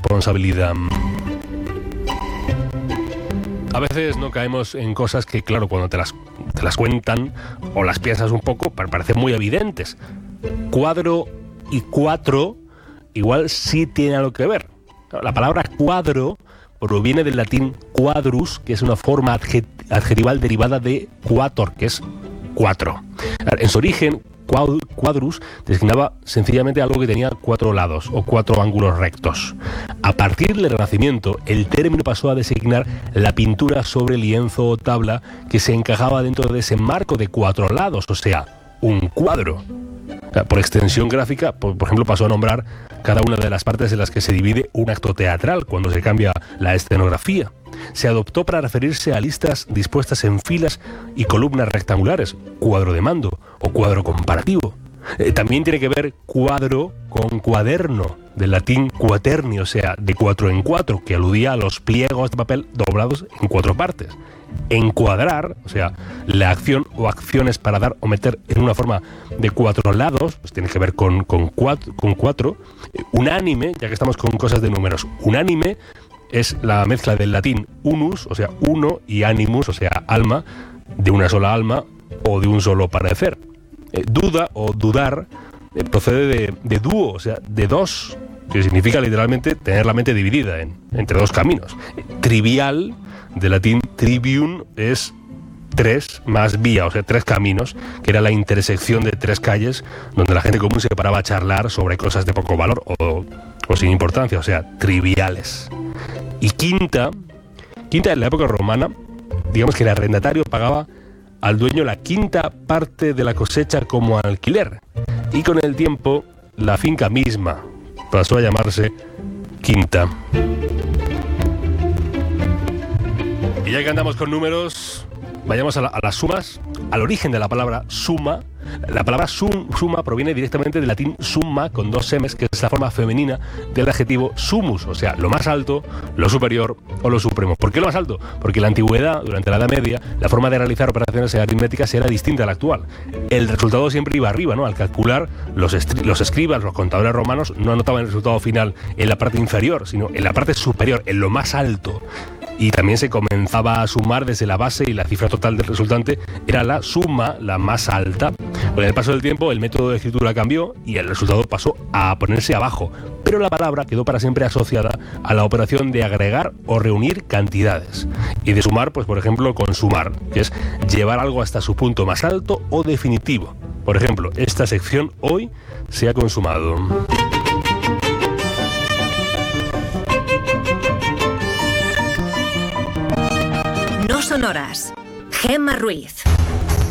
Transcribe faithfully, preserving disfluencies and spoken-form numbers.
responsabilidad. A veces no caemos en cosas que, claro, cuando te las, te las cuentan o las piensas un poco, parecen muy evidentes. Cuadro y cuatro igual sí tiene algo que ver. La palabra cuadro proviene del latín quadrus, que es una forma adjetival derivada de quator, que es cuatro. En su origen, quadrus designaba sencillamente algo que tenía cuatro lados o cuatro ángulos rectos. A partir del Renacimiento, el término pasó a designar la pintura sobre lienzo o tabla que se encajaba dentro de ese marco de cuatro lados, o sea, un cuadro. Por extensión gráfica, por, por ejemplo, pasó a nombrar cada una de las partes en las que se divide un acto teatral cuando se cambia la escenografía. Se adoptó para referirse a listas dispuestas en filas y columnas rectangulares, cuadro de mando o cuadro comparativo. Eh, también tiene que ver cuadro con cuaderno, del latín quaterni, o sea, de cuatro en cuatro, que aludía a los pliegos de papel doblados en cuatro partes. Encuadrar, o sea, la acción o acciones para dar o meter en una forma de cuatro lados, pues tiene que ver con, con, cuatro, con cuatro. Unánime, ya que estamos con cosas de números, unánime es la mezcla del latín unus, o sea, uno, y animus, o sea, alma, de una sola alma o de un solo parecer. Eh, duda o dudar eh, procede de, de dúo, o sea, de dos, que significa literalmente tener la mente dividida en, entre dos caminos. Eh, trivial, de latín trivium, es tres más vía, o sea, tres caminos, que era la intersección de tres calles donde la gente común se paraba a charlar sobre cosas de poco valor o, o sin importancia, o sea, triviales. Y quinta, quinta en la época romana, digamos que el arrendatario pagaba al dueño la quinta parte de la cosecha como alquiler. Y con el tiempo, la finca misma pasó a llamarse quinta. Y ya que andamos con números, vayamos a, la, a las sumas, al origen de la palabra suma. La palabra sum, suma proviene directamente del latín summa, con dos m's, que es la forma femenina del adjetivo sumus, o sea, lo más alto, lo superior o lo supremo. ¿Por qué lo más alto? Porque en la antigüedad, durante la Edad Media, la forma de realizar operaciones aritméticas era distinta a la actual. El resultado siempre iba arriba, ¿no? Al calcular, los, estri- los escribas, los contadores romanos, no anotaban el resultado final en la parte inferior, sino en la parte superior, en lo más alto. Y también se comenzaba a sumar desde la base y la cifra total del resultante era la suma, la más alta. Con el paso del tiempo el método de escritura cambió y el resultado pasó a ponerse abajo, pero la palabra quedó para siempre asociada a la operación de agregar o reunir cantidades. Y de sumar, pues por ejemplo, con sumar, que es llevar algo hasta su punto más alto o definitivo. Por ejemplo, esta sección hoy se ha consumado. No sonoras. Gemma Ruiz.